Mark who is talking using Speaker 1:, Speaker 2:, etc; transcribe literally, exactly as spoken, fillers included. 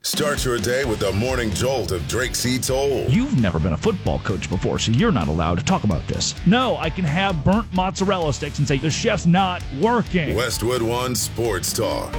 Speaker 1: Start your day with the morning jolt of Drake C. Toll.
Speaker 2: You've never been a football coach before, so you're not allowed to talk about this. No, I can have burnt mozzarella sticks and say the chef's not working.
Speaker 1: Westwood One Sports Talk.